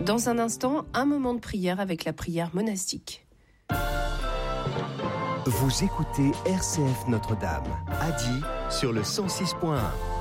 Dans un instant, un moment de prière avec la prière monastique. Vous écoutez RCF Notre-Dame, à Die sur le 106.1.